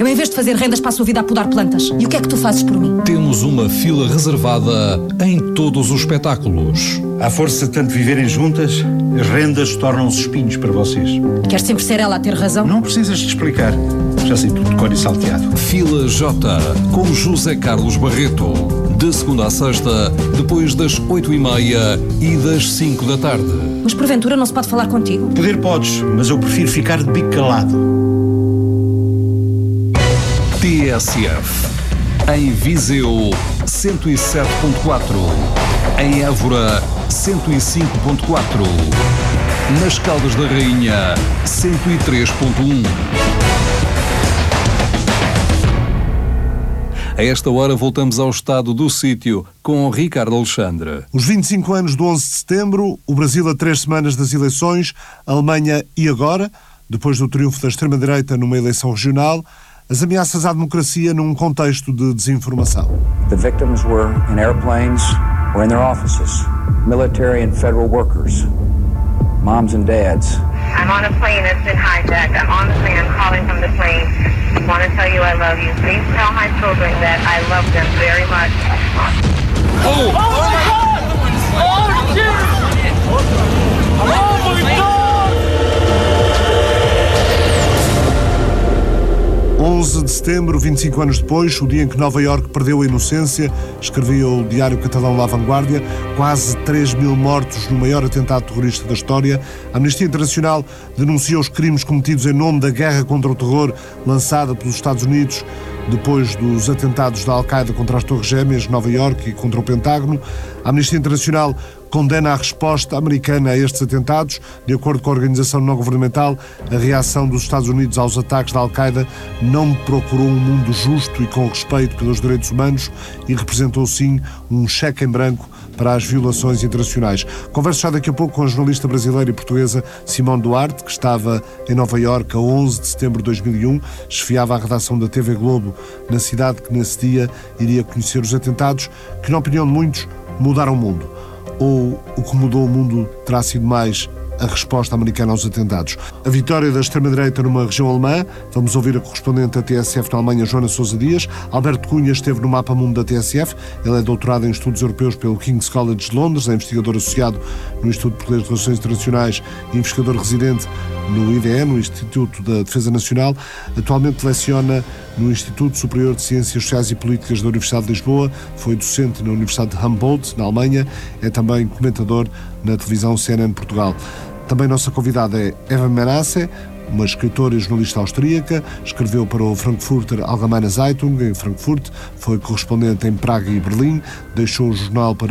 Eu, em vez de fazer rendas, passo a vida a podar plantas. E o que é que tu fazes por mim? Temos uma fila reservada em todos os espetáculos. À força de tanto viverem juntas, as rendas tornam-se espinhos para vocês. Queres sempre ser ela a ter razão? Não precisas de explicar. Já sei tudo de cor e salteado. Fila J, com José Carlos Barreto. De segunda a sexta, depois das 8h30 e das 5 da tarde. Mas porventura não se pode falar contigo? Poder podes, mas eu prefiro ficar de bico calado. TSF. Em Viseu, 107.4. Em Évora, 105.4. Nas Caldas da Rainha, 103.1. A esta hora voltamos ao estado do sítio com Ricardo Alexandre. Os 25 anos do 11 de setembro, o Brasil a 3 semanas das eleições, a Alemanha e agora, depois do triunfo da extrema-direita numa eleição regional, as ameaças à democracia num contexto de desinformação. The victims were in airplanes or in their offices, military and federal workers, moms and dads. I'm on a plane that's been hijacked. I'm on the plane. I'm calling from the plane. I want to tell you I love you. Please tell my children that I love them very much. Oh my God! Oh shit! Oh my God! 11 de setembro, 25 anos depois, o dia em que Nova Iorque perdeu a inocência, escrevia o diário catalão La Vanguardia, quase 3.000 mortos no maior atentado terrorista da história. A Amnistia Internacional denunciou os crimes cometidos em nome da guerra contra o terror lançada pelos Estados Unidos depois dos atentados da Al-Qaeda contra as Torres Gêmeas de Nova Iorque e contra o Pentágono. A Amnistia Internacional condena a resposta americana a estes atentados. De acordo com a organização não governamental, a reação dos Estados Unidos aos ataques da Al-Qaeda não procurou um mundo justo e com respeito pelos direitos humanos e representou, sim, um cheque em branco para as violações internacionais. Converso já daqui a pouco com a jornalista brasileira e portuguesa Simone Duarte, que estava em Nova Iorque a 11 de setembro de 2001, chefiava a redação da TV Globo na cidade que nesse dia iria conhecer os atentados, que na opinião de muitos mudaram o mundo. Ou o que mudou o mundo terá sido mais a resposta americana aos atentados. A vitória da extrema-direita numa região alemã. Vamos ouvir a correspondente da TSF na Alemanha, Joana Sousa Dias. Alberto Cunha esteve no Mapa Mundo da TSF. Ele é doutorado em Estudos Europeus pelo King's College de Londres, é investigador associado no Instituto Português de Relações Internacionais e investigador residente no IDE, no Instituto da Defesa Nacional. Atualmente leciona no Instituto Superior de Ciências Sociais e Políticas da Universidade de Lisboa. Foi docente na Universidade de Humboldt, na Alemanha. É também comentador na televisão CNN Portugal. Também nossa convidada é Eva Menasse, uma escritora e jornalista austríaca. Escreveu para o Frankfurter Allgemeine Zeitung em Frankfurt, foi correspondente em Praga e Berlim, deixou o jornal para